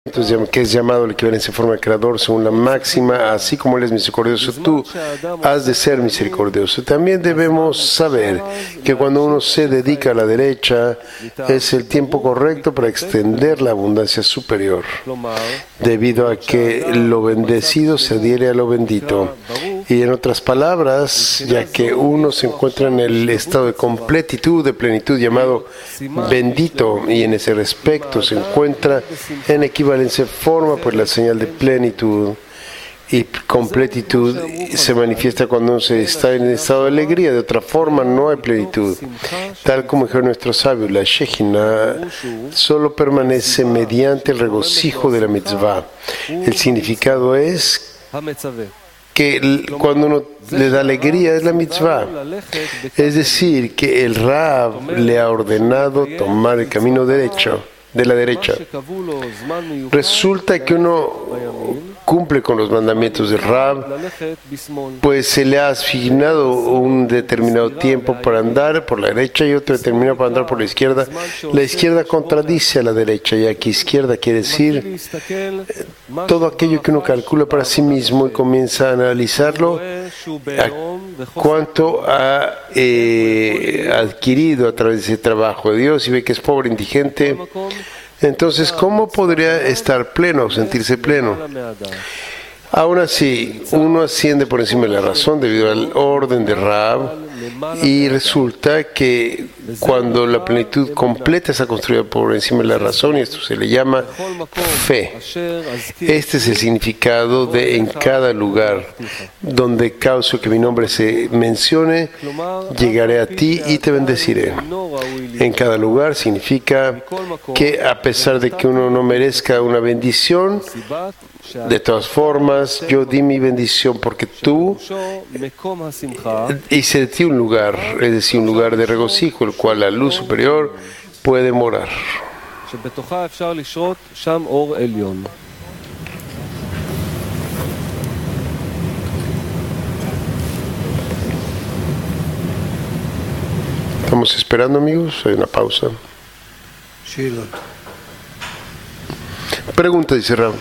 que es llamado la equivalencia en forma de creador según la máxima, así como Él es misericordioso, tú has de ser misericordioso. También debemos saber que cuando uno se dedica a la derecha, es el tiempo correcto para extender la abundancia superior, debido a que lo bendecido se adhiere a lo bendito. Y en otras palabras, ya que uno se encuentra en el estado de completitud, de plenitud, llamado bendito, y en ese respecto se encuentra en equivalencia forma, pues la señal de plenitud y completitud se manifiesta cuando uno se está en el estado de alegría. De otra forma no hay plenitud. Tal como dijeron nuestros sabios, la Shejina solo permanece mediante el regocijo de la mitzvah. El significado es que cuando uno le da alegría es la mitzvah. Es decir, que el Rab le ha ordenado tomar el camino derecho, de la derecha. Resulta que uno cumple con los mandamientos del Rab, pues se le ha asignado un determinado tiempo para andar por la derecha y otro determinado para andar por la izquierda. La izquierda contradice a la derecha, y aquí izquierda quiere decir todo aquello que uno calcula para sí mismo y comienza a analizarlo cuánto ha adquirido a través de ese trabajo de Dios, y ve que es pobre, indigente. Entonces, ¿cómo podría estar pleno, sentirse pleno? Aún así, uno asciende por encima de la razón debido al orden de Rab, y resulta que cuando la plenitud completa está construida por encima de la razón, y esto se le llama fe. Este es el significado de en cada lugar donde causo que mi nombre se mencione, llegaré a ti y te bendeciré. En cada lugar significa que a pesar de que uno no merezca una bendición, de todas formas, yo di mi bendición porque tú hice de ti un lugar, es decir, un lugar de regocijo, el cual la luz superior puede morar. Estamos esperando, amigos. Hay una pausa. Pregunta, dice Rab.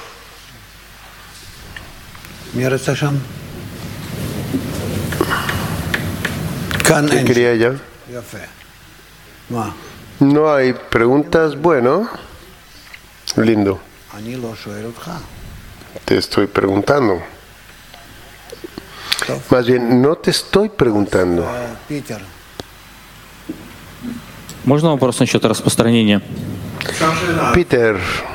¿Qué quería ella? No hay preguntas. Bueno, lindo. Te estoy preguntando. Más bien, no te estoy preguntando. ¿Можно вопрос насчет распространения? Peter.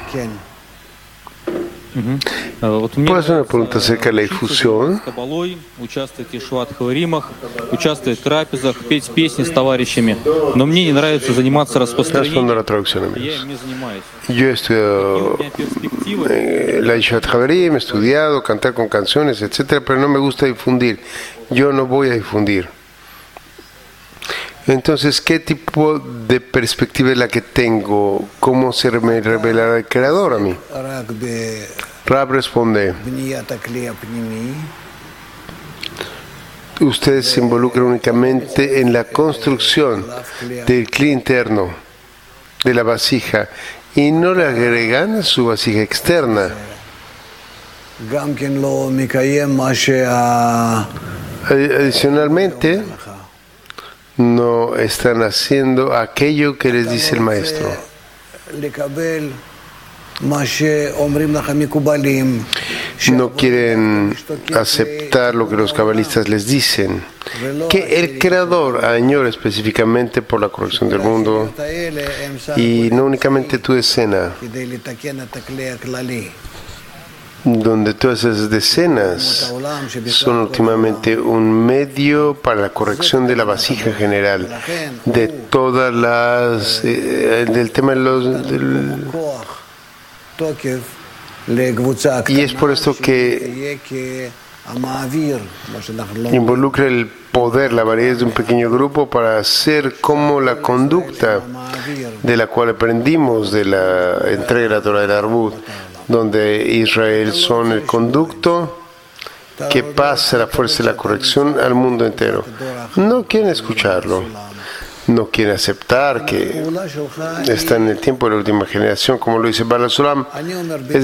¿Puedo hacer una pregunta acerca de la difusión? Участвовать в шватхах римах, участвовать в трапезах, петь песни с товарищами. Но мне не нравится заниматься распространением. Я им не занимаюсь. Yo he estudiado la Yeshivat Haverim, he estudiado, cantar con canciones, etcétera, pero no me gusta difundir. Yo no voy a difundir. Entonces, ¿qué tipo de perspectiva es la que tengo? ¿Cómo se me revelará el Creador a mí? Rab responde: ustedes se involucran únicamente en la construcción del cli interno, de la vasija, y no le agregan su vasija externa. Adicionalmente, no están haciendo aquello que les dice el maestro. No quieren aceptar lo que los cabalistas les dicen, que el Creador añora específicamente por la corrección del mundo, y no únicamente tu escena, donde todas esas decenas son últimamente un medio para la corrección de la vasija general, de todas las, del tema de los... y es por esto que involucra el poder, la validez de un pequeño grupo para hacer como la conducta de la cual aprendimos de la entrega de la Torah del Arbut, donde Israel son el conducto que pasa la fuerza de la corrección al mundo entero. No quieren escucharlo. no quiere aceptar que está en el tiempo de la última generación, como lo dice Baal Sulam.